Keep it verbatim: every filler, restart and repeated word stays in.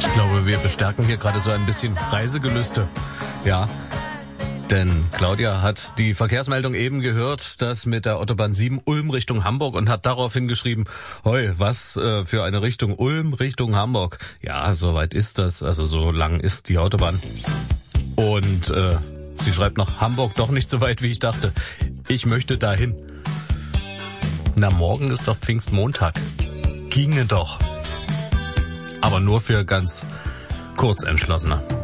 Ich glaube, wir bestärken hier gerade so ein bisschen Reisegelüste. Ja, denn Claudia hat die Verkehrsmeldung eben gehört, das mit der Autobahn sieben Ulm Richtung Hamburg und hat daraufhin geschrieben, hoi, was äh, für eine Richtung Ulm Richtung Hamburg. Ja, so weit ist das, also so lang ist die Autobahn. Und äh, sie schreibt noch, Hamburg doch nicht so weit, wie ich dachte. Ich möchte dahin. Na, morgen ist doch Pfingstmontag. Ginge doch. Aber nur für ganz Kurzentschlossene.